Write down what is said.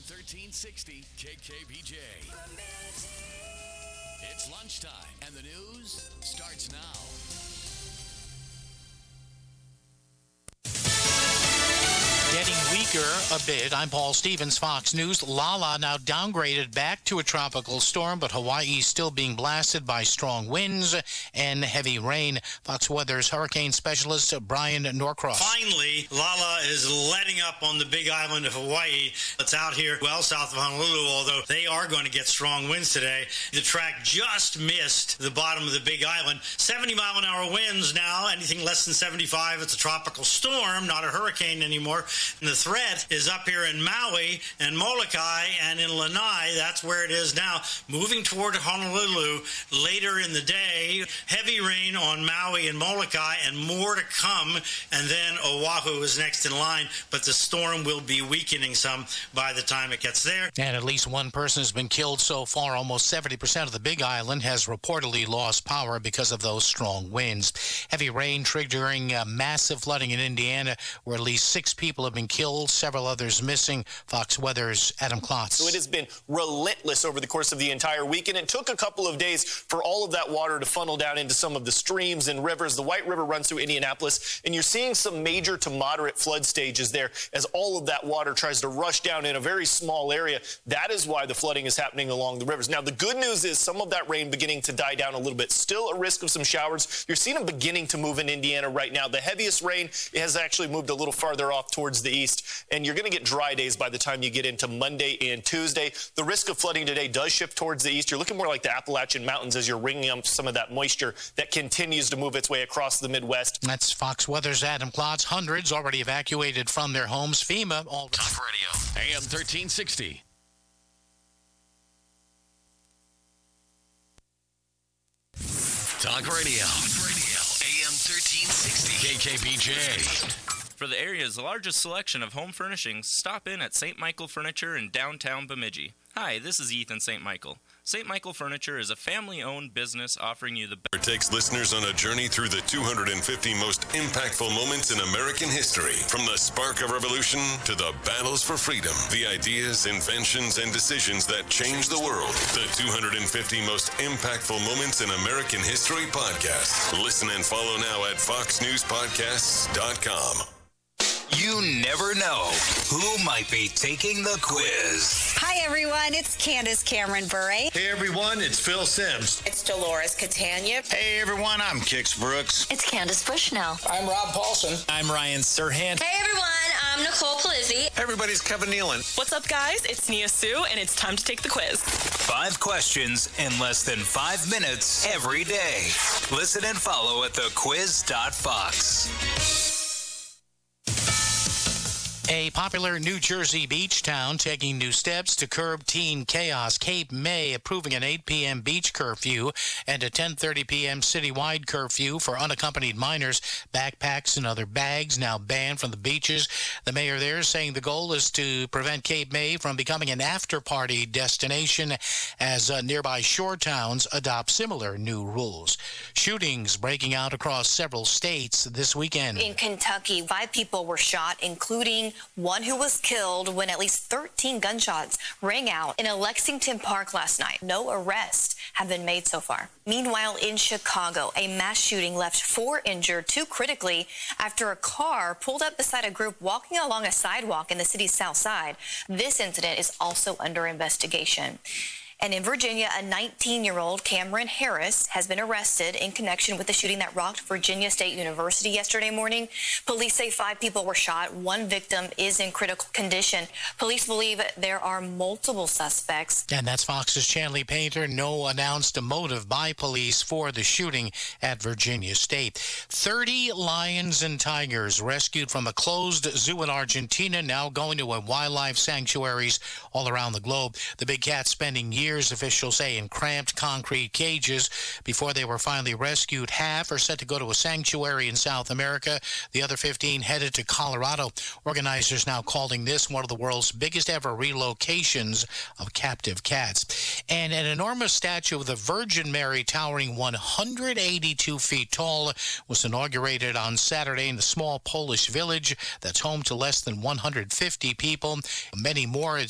1360 KKBJ. It's lunchtime, and the news starts now. Getting weaker a bit. I'm Paul Stevens, Fox News. Lala now downgraded back to a tropical storm, but Hawaii is still being blasted by strong winds and heavy rain. Fox Weather's hurricane specialist Brian Norcross. Finally, Lala is letting up on the big island of Hawaii. It's out here well south of Honolulu, although they are going to get strong winds today. The track just missed the bottom of the big island. 70-mile-an-hour winds now. Anything less than 75, it's a tropical storm, not a hurricane anymore. And the threat is up here in Maui and Molokai and in Lanai. That's where it is now. Moving toward Honolulu later in the day. Heavy rain on Maui and Molokai and more to come. And then Oahu is next in line. But the storm will be weakening some by the time it gets there. And at least one person has been killed so far. Almost 70% of the Big Island has reportedly lost power because of those strong winds. Heavy rain triggering massive flooding in Indiana, where at least 6 people have been killed, several others missing. Fox Weather's Adam Klotz. So it has been relentless over the course of the entire week, and it took a couple of days for all of that water to funnel down into some of the streams and rivers. The White River runs through Indianapolis, and you're seeing some major to moderate flood stages there as all of that water tries to rush down in a very small area. That is why the flooding is happening along the rivers. Now, the good news is some of that rain beginning to die down a little bit. Still a risk of some showers. You're seeing them beginning to move in Indiana right now. The heaviest rain has actually moved a little farther off towards the east, and you're going to get dry days by the time you get into Monday and Tuesday. The risk of flooding today does shift towards the east. You're looking more like the Appalachian Mountains as you're wringing up some of that moisture that continues to move its way across the Midwest. That's Fox Weather's Adam Klotz. Hundreds already evacuated from their homes. FEMA. Talk Radio. AM 1360. Talk Radio. AM 1360. KKBJ. For the area's largest selection of home furnishings, stop in at St. Michael Furniture in downtown Bemidji. Hi, this is Ethan St. Michael. St. Michael Furniture is a family-owned business offering you the best. It takes listeners on a journey through the 250 most impactful moments in American history. From the spark of revolution to the battles for freedom, the ideas, inventions, and decisions that changed the world. The 250 most impactful moments in American history podcast. Listen and follow now at foxnewspodcasts.com. You never know who might be taking the quiz. Hi, everyone. It's Candace Cameron Bure. Hey, everyone. It's Phil Sims. It's Dolores Catania. Hey, everyone. I'm Kix Brooks. It's Candace Bushnell. I'm Rob Paulson. I'm Ryan Serhant. Hey, everyone. I'm Nicole Palizzi. Hey, everybody's Kevin Nealon. What's up, guys? It's Nia Sue, and it's time to take the quiz. 5 questions in less than 5 minutes every day. Listen and follow at thequiz.fox. A popular New Jersey beach town taking new steps to curb teen chaos. Cape May approving an 8 p.m. beach curfew and a 10:30 p.m. citywide curfew for unaccompanied minors. Backpacks and other bags now banned from the beaches. The mayor there is saying the goal is to prevent Cape May from becoming an after-party destination as nearby shore towns adopt similar new rules. Shootings breaking out across several states this weekend. In Kentucky, 5 people were shot, including one who was killed when at least 13 gunshots rang out in a Lexington Park last night. No arrests have been made so far. Meanwhile, in Chicago, a mass shooting left 4 injured, 2 critically, after a car pulled up beside a group walking along a sidewalk in the city's south side. This incident is also under investigation. And in Virginia, a 19-year-old, Cameron Harris, has been arrested in connection with the shooting that rocked Virginia State University yesterday morning. Police say 5 people were shot. 1 victim is in critical condition. Police believe there are multiple suspects. And that's Fox's Chanley Painter. No announced motive by police for the shooting at Virginia State. 30 lions and tigers rescued from a closed zoo in Argentina, now going to wildlife sanctuaries all around the globe. The big cats spending years, officials say, in cramped concrete cages before they were finally rescued. Half are set to go to a sanctuary in South America. The other 15 headed to Colorado. Organizers now calling this one of the world's biggest ever relocations of captive cats. And an enormous statue of the Virgin Mary, towering 182 feet tall, was inaugurated on Saturday in the small Polish village that's home to less than 150 people. Many more